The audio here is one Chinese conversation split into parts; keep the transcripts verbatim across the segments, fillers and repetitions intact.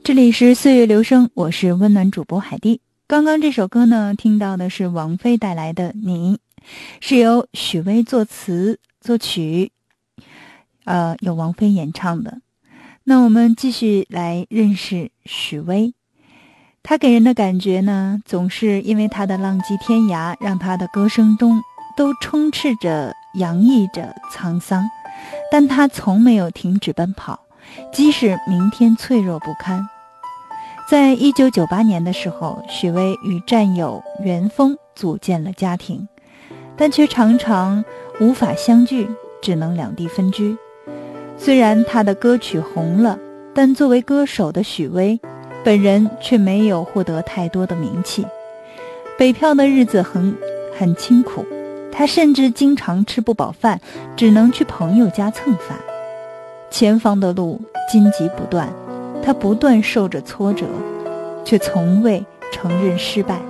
这里是岁月流声，我是温暖主播海蒂。刚刚这首歌呢，听到的是王菲带来的《你》，是由许巍作词作曲，呃，由王菲演唱的。那我们继续来认识许巍。他给人的感觉呢，总是因为他的浪迹天涯，让他的歌声中都充斥着洋溢着沧桑，但他从没有停止奔跑，即使明天脆弱不堪。在一九九八年的时候，许巍与战友袁峰组建了家庭，但却常常无法相聚，只能两地分居。虽然他的歌曲红了，但作为歌手的许巍本人却没有获得太多的名气。北漂的日子很很清苦，他甚至经常吃不饱饭，只能去朋友家蹭饭。前方的路荆棘不断，他不断受着挫折，却从未承认失败。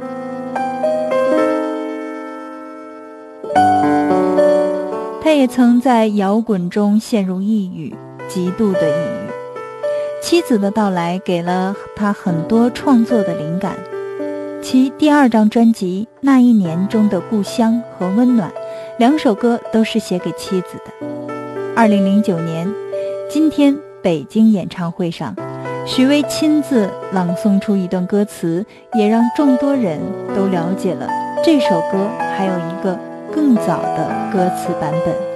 他也曾在摇滚中陷入抑郁，极度的抑郁。妻子的到来给了他很多创作的灵感，其第二张专辑《那一年》中的《故乡》和《温暖》两首歌都是写给妻子的。二零零九年今天北京演唱会上，许巍亲自朗诵出一段歌词，也让众多人都了解了这首歌还有一个更早的歌词版本。